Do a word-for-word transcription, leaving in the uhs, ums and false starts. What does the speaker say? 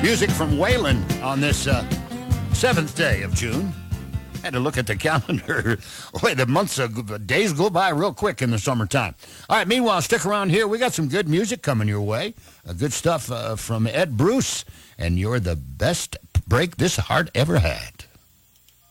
Music from Waylon on this uh, seventh day of June. Had to look at the calendar. Boy, the months, of, days go by real quick in the summertime. All right, meanwhile, stick around here. We got some good music coming your way. Uh, good stuff uh, from Ed Bruce. And you're the best break this heart ever had.